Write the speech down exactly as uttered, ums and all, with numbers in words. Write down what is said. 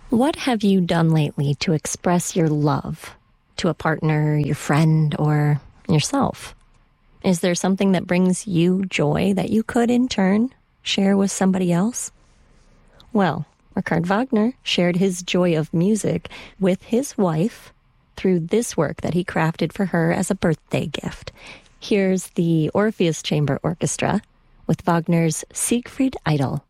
What have you done lately to express your love to a partner, your friend, or yourself? Is there something that brings you joy that you could, in turn, share with somebody else? Well, Richard Wagner shared his joy of music with his wife through this work that he crafted for her as a birthday gift. Here's the Orpheus Chamber Orchestra with Wagner's Siegfried Idyll.